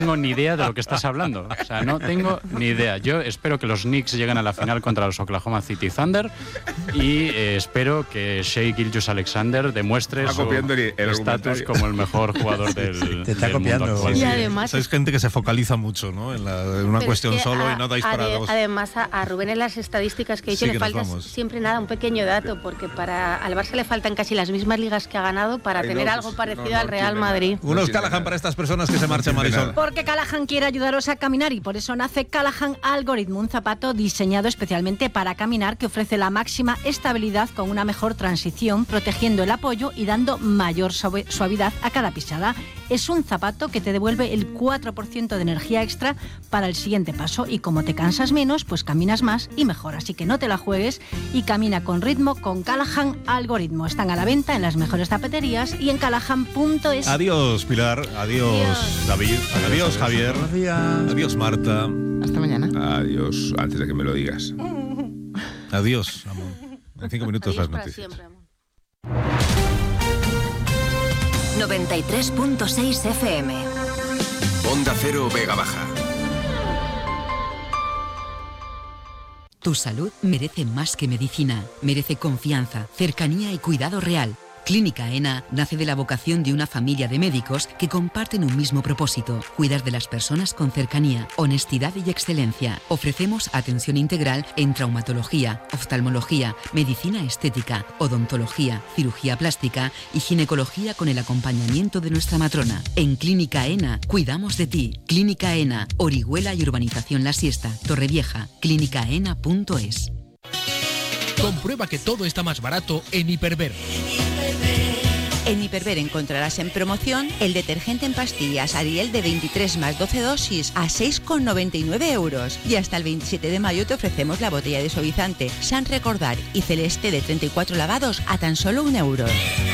tengo ni idea de lo que estás hablando. O sea, no tengo ni idea. Yo espero que los Knicks lleguen a la final contra los Oklahoma City Thunder y espero que Shai Gilgeous-Alexander demuestre su estatus como el mejor jugador del mundo actual. Y además sois gente que se focaliza mucho, ¿no? en una cuestión solo y no dais para dos. Además, a Rubén en las estadísticas que he dicho le falta siempre un pequeño dato, porque al Barça le faltan casi las mismas ligas que ha ganado para tener algo parecido al Real Madrid. Unos Callahan para estas personas que se marchan, Marisol. Porque Callahan quiere ayudaros a caminar y por eso nace Callahan Algorithm, un zapato diseñado especialmente para caminar que ofrece la máxima estabilidad con una mejor transición, protegiendo el apoyo y dando mayor suavidad a cada pisada. Es un zapato que te devuelve el 4% de energía extra para el siguiente paso y como te cansas menos, pues caminas más y mejor. Así que no te la juegues y camina con ritmo con Callahan Algorithm. Están a la venta en las mejores zapaterías y en callahan.es. Adiós, Pilar. Adiós, David. Adiós, Javier. Adiós, Marta. Hasta mañana. Adiós, antes de que me lo digas. Adiós, amor. En 5 minutos Adiós las noticias. siempre, amor. 93.6 FM. Onda Cero Vega Baja. Tu salud merece más que medicina. Merece confianza, cercanía y cuidado real. Clínica ENA nace de la vocación de una familia de médicos que comparten un mismo propósito: cuidar de las personas con cercanía, honestidad y excelencia. Ofrecemos atención integral en traumatología, oftalmología, medicina estética, odontología, cirugía plástica y ginecología con el acompañamiento de nuestra matrona. En Clínica ENA cuidamos de ti. Clínica ENA, Orihuela y Urbanización La Siesta, Torrevieja. clínicaena.es. Comprueba que todo está más barato en Hiperver. En Hiperver encontrarás en promoción el detergente en pastillas Ariel de 23 más 12 dosis a 6,99 euros. Y hasta el 27 de mayo te ofrecemos la botella de suavizante San Recordar y Celeste de 34 lavados a tan solo 1 euro.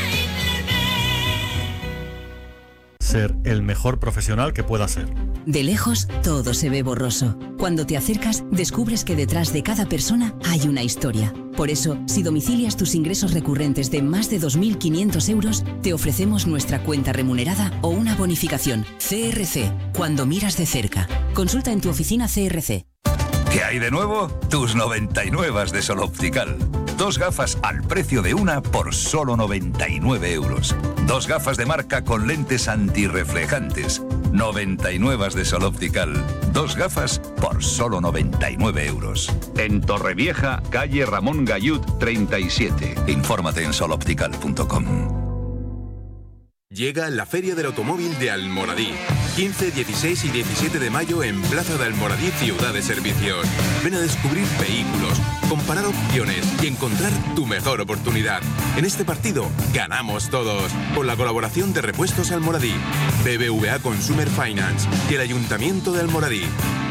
Ser el mejor profesional que pueda ser. De lejos, todo se ve borroso. Cuando te acercas, descubres que detrás de cada persona hay una historia. Por eso, si domicilias tus ingresos recurrentes de más de 2.500 euros, te ofrecemos nuestra cuenta remunerada o una bonificación. CRC, cuando miras de cerca. Consulta en tu oficina CRC. ¿Qué hay de nuevo? Tus 99 de Sol Optical. 2 gafas al precio de una por solo 99 euros. 2 gafas de marca con lentes antirreflejantes. 99 de Sol Optical. 2 gafas por solo 99 euros. En Torrevieja, calle Ramón Gayut 37. Infórmate en soloptical.com. Llega la Feria del Automóvil de Almoradí. 15, 16 y 17 de mayo en Plaza de Almoradí, Ciudad de Servicios. Ven a descubrir vehículos, comparar opciones y encontrar tu mejor oportunidad. En este partido ganamos todos. Con la colaboración de Repuestos Almoradí, BBVA Consumer Finance y el Ayuntamiento de Almoradí.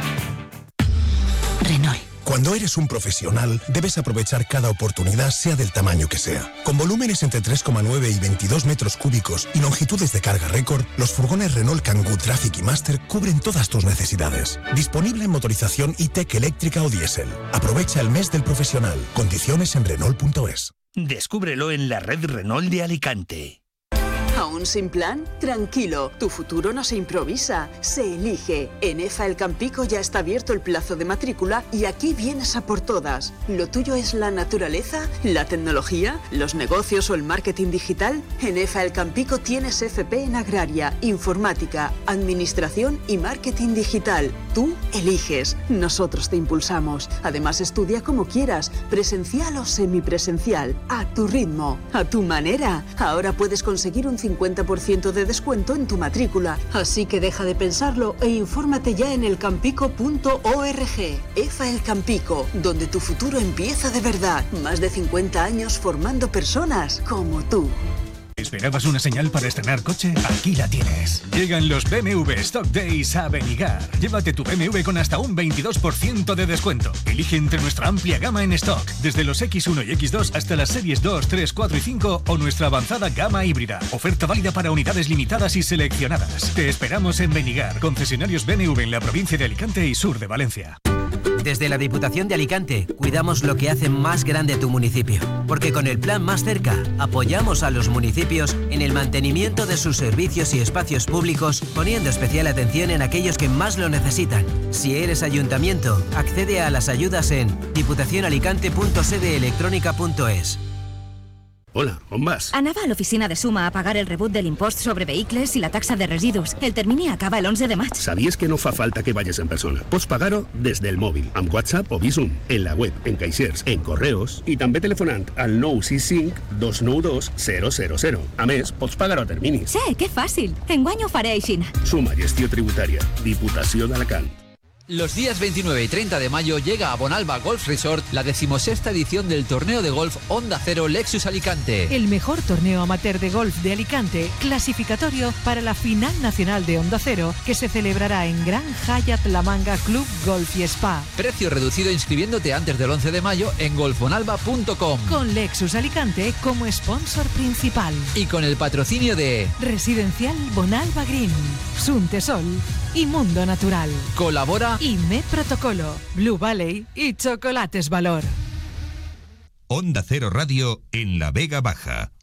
Renault. Cuando eres un profesional, debes aprovechar cada oportunidad, sea del tamaño que sea. Con volúmenes entre 3,9 y 22 metros cúbicos y longitudes de carga récord, los furgones Renault Kangoo Traffic y Master cubren todas tus necesidades. Disponible en motorización e-Tech eléctrica o diésel. Aprovecha el mes del profesional. Condiciones en Renault.es. Descúbrelo en la red Renault de Alicante. ¿Aún sin plan? Tranquilo, tu futuro no se improvisa, se elige. En EFA El Campico ya está abierto el plazo de matrícula y aquí vienes a por todas. ¿Lo tuyo es la naturaleza, la tecnología, los negocios o el marketing digital? En EFA El Campico tienes FP en Agraria, Informática, Administración y Marketing Digital. Tú eliges, nosotros te impulsamos. Además estudia como quieras, presencial o semipresencial, a tu ritmo, a tu manera. Ahora puedes conseguir un 50% de descuento en tu matrícula. Así que deja de pensarlo e infórmate ya en elcampico.org. EFA El Campico, donde tu futuro empieza de verdad. Más de 50 años formando personas como tú. ¿Esperabas una señal para estrenar coche? Aquí la tienes. Llegan los BMW Stock Days a Benigar. Llévate tu BMW con hasta un 22% de descuento. Elige entre nuestra amplia gama en stock, desde los X1 y X2 hasta las series 2, 3, 4 y 5 o nuestra avanzada gama híbrida. Oferta válida para unidades limitadas y seleccionadas. Te esperamos en Benigar, concesionarios BMW en la provincia de Alicante y sur de Valencia. Desde la Diputación de Alicante cuidamos lo que hace más grande tu municipio, porque con el Plan Más Cerca apoyamos a los municipios en el mantenimiento de sus servicios y espacios públicos, poniendo especial atención en aquellos que más lo necesitan. Si eres ayuntamiento, accede a las ayudas en diputacionalicante.sedeelectronica.es. Hola, on vas? Anava a l'oficina de Suma a pagar el rebut de l'impost sobre vehicles i la taxa de residus. El termini acaba el 11 de maig. ¿Sabías que no fa falta que vayas en persona? Pots pagar-ho des del mòbil, amb WhatsApp o Bizum, en la web, en caixers, en correos i també telefonant al 965 292 000. A més, pots pagar-ho a terminis. Sí, que fàcil. Enguany ho faré així. Suma Gestió Tributària, Diputació d'Alacant. Los días 29 y 30 de mayo llega a Bonalba Golf Resort la 16ª edición del torneo de golf Onda Cero Lexus Alicante. El mejor torneo amateur de golf de Alicante, clasificatorio para la final nacional de Onda Cero, que se celebrará en Gran Hyatt La Manga Club Golf y Spa. Precio reducido inscribiéndote antes del 11 de mayo en golfbonalba.com. Con Lexus Alicante como sponsor principal. Y con el patrocinio de Residencial Bonalba Green, Suntesol y Mundo Natural. Colabora IME Protocolo, Blue Valley y Chocolates Valor. Onda Cero Radio en La Vega Baja.